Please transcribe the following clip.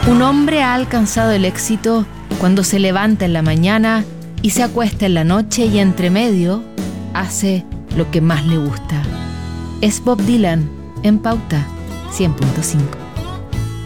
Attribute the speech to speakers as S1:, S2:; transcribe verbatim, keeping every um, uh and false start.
S1: Un hombre ha alcanzado el éxito cuando se levanta en la mañana y se acuesta en la noche y entre medio hace lo que más le gusta. Es Bob Dylan en Pauta cien punto cinco.